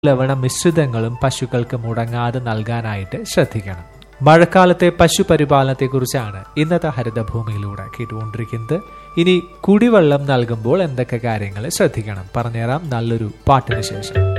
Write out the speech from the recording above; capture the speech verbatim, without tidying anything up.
ലവണ മിശ്രിതങ്ങളും പശുക്കൾക്ക് മുടങ്ങാതെ നൽകാനായിട്ട് ശ്രദ്ധിക്കണം. മഴക്കാലത്തെ പശു പരിപാലനത്തെക്കുറിച്ചാണ് ഇന്നത്തെ ഹരിതഭൂമിയിലൂടെ കേട്ടുകൊണ്ടിരിക്കുന്നത്. ഇനി കുടിവെള്ളം നൽകുമ്പോൾ എന്തൊക്കെ കാര്യങ്ങൾ ശ്രദ്ധിക്കണം പറഞ്ഞുതരാം നല്ലൊരു പാട്ടിന് ശേഷം.